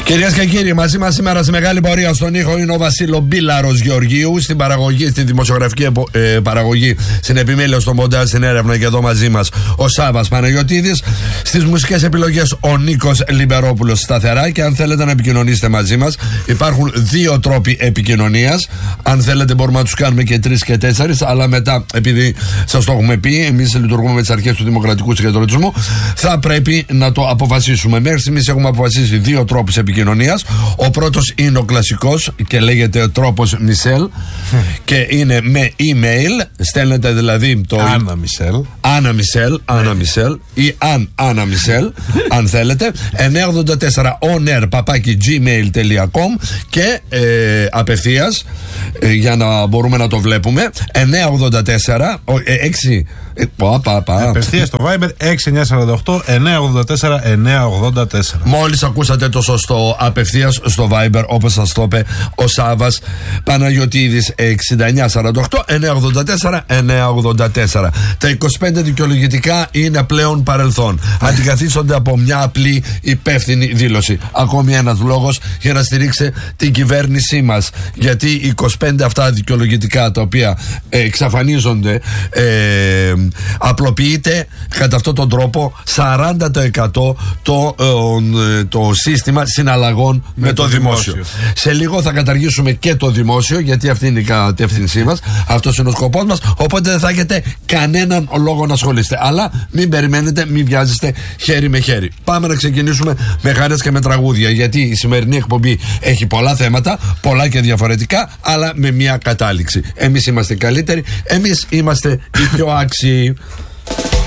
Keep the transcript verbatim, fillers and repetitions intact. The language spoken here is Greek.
Κυρίες και κύριοι, μαζί μας σήμερα στη μεγάλη πορεία στον ήχο είναι ο Βασίλο Μπίλαρος Γεωργίου, στην παραγωγή, στην δημοσιογραφική ε, παραγωγή, στην επιμέλεια, στο μοντάζ, στην έρευνα και εδώ μαζί μας ο Σάββας Παναγιωτίδης. Στις μουσικές επιλογές ο Νίκος Λιμπερόπουλος σταθερά. Και αν θέλετε να επικοινωνήσετε μαζί μας, υπάρχουν δύο τρόποι επικοινωνίας. Αν θέλετε, μπορούμε να τους κάνουμε και τρεις και τέσσερις, αλλά μετά, επειδή σας το έχουμε πει, εμείς λειτουργούμε με τις αρχές του δημοκρατικού συγκεντρωτισμού, θα πρέπει να το αποφασίσουμε. Μέχρι στιγμής έχουμε αποφασίσει δύο τρόπους επικοινωνίας. Ο πρώτος είναι ο κλασικός και λέγεται τρόπος Μισελ και είναι με email. Στέλνετε δηλαδή το Άννα Μισελ Άννα Μισελ Άννα Μισελ ή αν Άννα Μισελ αν θέλετε, εννιακόσια ογδόντα τέσσερα onair παπάκι gmail τελεία com και ε, απευθείας ε, για να μπορούμε να το βλέπουμε εννιακόσια ογδόντα τέσσερα έξι Πα, πα, πα. Απευθείας στο Viber έξι εννιά τέσσερα οκτώ εννιακόσια ογδόντα τέσσερα εννιακόσια ογδόντα τέσσερα. Μόλις ακούσατε το σωστό, απευθείας στο Viber, όπως σας το είπε ο Σάββας Παναγιωτίδης, εξήντα εννιά σαράντα οκτώ εννιακόσια ογδόντα τέσσερα εννιακόσια ογδόντα τέσσερα. Τα είκοσι πέντε δικαιολογητικά είναι πλέον παρελθόν. Αντικαθίστανται από μια απλή υπεύθυνη δήλωση. Ακόμη ένας λόγος για να στηρίξει την κυβέρνησή μας. Γιατί οι είκοσι πέντε αυτά δικαιολογητικά τα οποία ε, εξαφανίζονται, ε, απλοποιείται κατά αυτόν τον τρόπο σαράντα τοις εκατό το, ε, το σύστημα συναλλαγών με, με το, το δημόσιο. δημόσιο. Σε λίγο θα καταργήσουμε και το δημόσιο, γιατί αυτή είναι η κατεύθυνσή μας, αυτός είναι ο σκοπός μας. Οπότε δεν θα έχετε κανέναν λόγο να ασχολείστε. Αλλά μην περιμένετε, μην βιάζεστε χέρι με χέρι. Πάμε να ξεκινήσουμε με χάρες και με τραγούδια, γιατί η σημερινή εκπομπή έχει πολλά θέματα, πολλά και διαφορετικά, αλλά με μια κατάληξη. Εμείς είμαστε οι καλύτεροι, εμείς είμαστε οι πιο άξιοι.